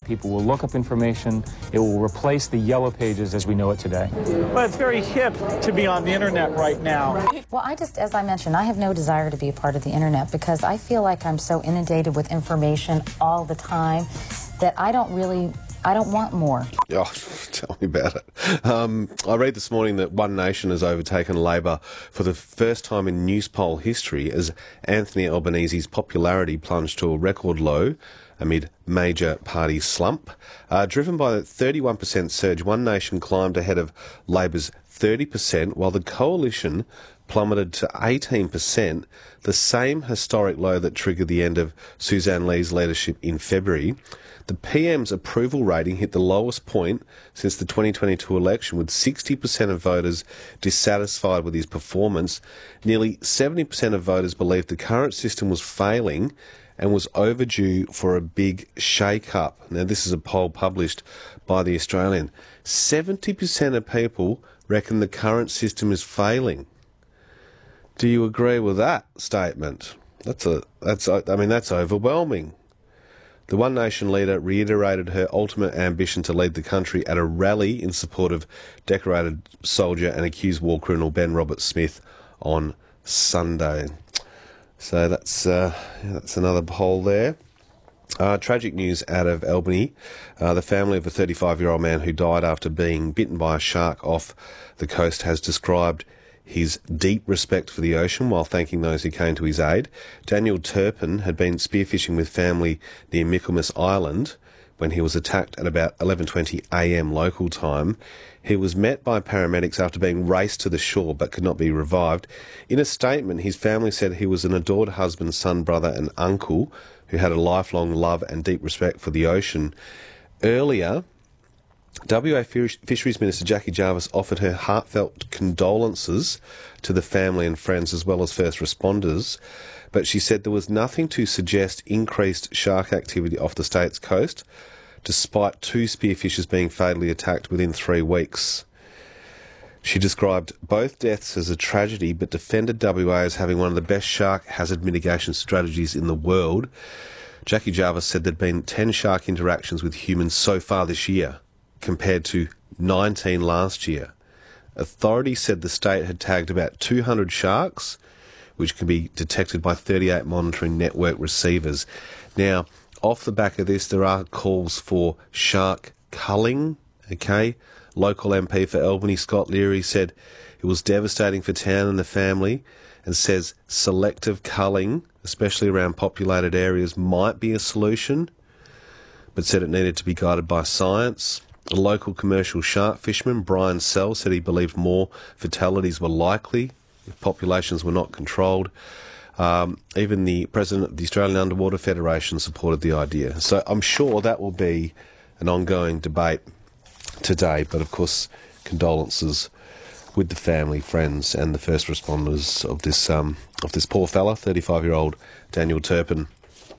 People will look up information. It will replace the yellow pages as we know it today. Well, it's very hip to be on the internet right now. Well, as I mentioned, I have no desire to be a part of the internet because I feel like I'm so inundated with information all the time that I don't want more. Oh, tell me about it. I read this morning that One Nation has overtaken Labor for the first time in Newspoll history as Anthony Albanese's popularity plunged to a record low amid major party slump. Driven by a 31% surge, One Nation climbed ahead of Labor's 30%, while the Coalition plummeted to 18%, the same historic low that triggered the end of Suzanne Lee's leadership in February. The PM's approval rating hit the lowest point since the 2022 election, with 60% of voters dissatisfied with his performance. Nearly 70% of voters believed the current system was failing and was overdue for a big shake-up. Now, this is a poll published by The Australian. 70% of people reckon the current system is failing. Do you agree with that statement? That's overwhelming. The One Nation leader reiterated her ultimate ambition to lead the country at a rally in support of decorated soldier and accused war criminal Ben Roberts-Smith on Sunday. So that's another poll there. Tragic news out of Albany. The family of a 35-year-old man who died after being bitten by a shark off the coast has described his deep respect for the ocean while thanking those who came to his aid. Daniel Turpin had been spearfishing with family near Michaelmas Island when he was attacked at about 11:20 a.m. local time. He was met by paramedics after being raced to the shore but could not be revived. In a statement, his family said he was an adored husband, son, brother and uncle who had a lifelong love and deep respect for the ocean. Earlier, WA Fisheries Minister Jackie Jarvis offered her heartfelt condolences to the family and friends as well as first responders, but she said there was nothing to suggest increased shark activity off the state's coast, despite 2 spearfishers being fatally attacked within 3 weeks. She described both deaths as a tragedy, but defended WA as having one of the best shark hazard mitigation strategies in the world. Jackie Jarvis said there'd been 10 shark interactions with humans so far this year, compared to 19 last year. Authorities said the state had tagged about 200 sharks, which can be detected by 38 monitoring network receivers. Now, off the back of this, there are calls for shark culling, okay? Local MP for Albany, Scott Leary, said it was devastating for town and the family and says selective culling, especially around populated areas, might be a solution, but said it needed to be guided by science. A local commercial shark fisherman, Brian Sell, said he believed more fatalities were likely if populations were not controlled. Even the president of the Australian Underwater Federation supported the idea. So I'm sure that will be an ongoing debate today. But of course, condolences with the family, friends, and the first responders of this poor fella, 35-year-old Daniel Turpin.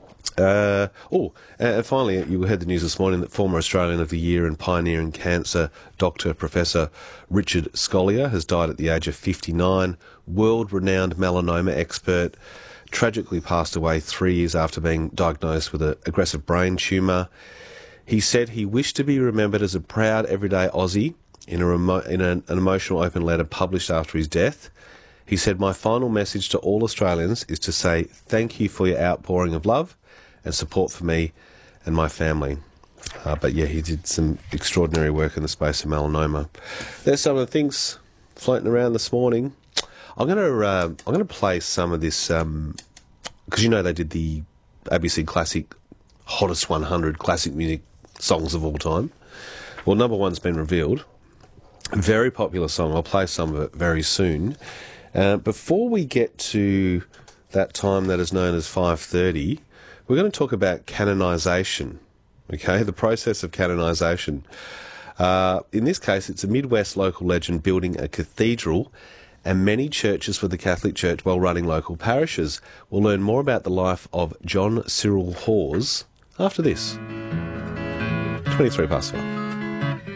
And finally, you heard the news this morning that former Australian of the Year and pioneer in cancer, Dr. Professor Richard Scolyer, has died at the age of 59. World-renowned melanoma expert, tragically passed away 3 years after being diagnosed with an aggressive brain tumour. He said he wished to be remembered as a proud everyday Aussie in an emotional open letter published after his death. He said, "My final message to all Australians is to say thank you for your outpouring of love and support for me and my family." But yeah, he did some extraordinary work in the space of melanoma. There's some of the things floating around this morning. I'm gonna play some of this because you know they did the ABC Classic Hottest 100 classic music songs of all time. Well, number one's been revealed. Very popular song. I'll play some of it very soon. Before we get to that time that is known as 5:30. We're going to talk about canonisation, okay, the process of canonisation. In this case, it's a Midwest local legend building a cathedral and many churches for the Catholic Church while running local parishes. We'll learn more about the life of John Cyril Hawes after this. 23 past 4.